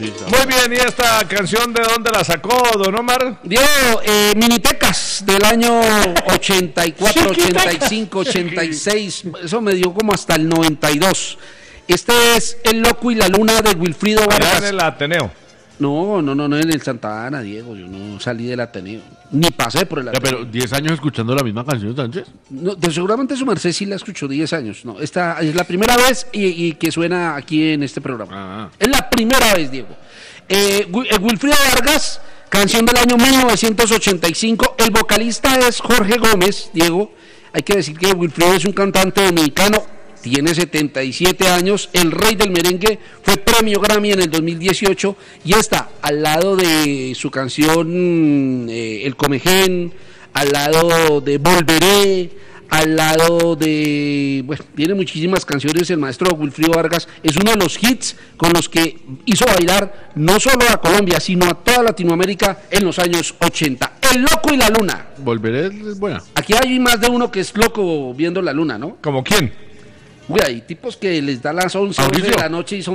sí. Muy bien, ¿y esta canción de dónde la sacó, don Omar? Diego, Minitecas del año 84, 85, 86, eso me dio como hasta el 92. Este es El Loco y la Luna de Wilfrido Allá Vargas. en el Ateneo. No, en el Santa Ana, Diego, yo no salí del Ateneo, ni pasé por el Ya, Ateneo. pero 10 años escuchando la misma canción, Sánchez. No, seguramente su merced sí la escuchó 10 años, no, esta es la primera vez y que suena aquí en este programa. Es la primera vez, Diego. Wilfrido Vargas, canción del año 1985, el vocalista es Jorge Gómez, Diego. Hay que decir que Wilfrido es un cantante dominicano, tiene 77 años, el rey del merengue, fue premio Grammy en el 2018 y está al lado de su canción El Comején, al lado de Volveré, al lado de... Bueno, tiene muchísimas canciones el maestro Wilfrido Vargas, es uno de los hits con los que hizo bailar no solo a Colombia, sino a toda Latinoamérica en los años 80. El Loco y la Luna. Volveré es buena. Aquí hay más de uno que es loco viendo la luna, ¿no? ¿Como quién? Uy, hay tipos que les da las 11 de la noche y son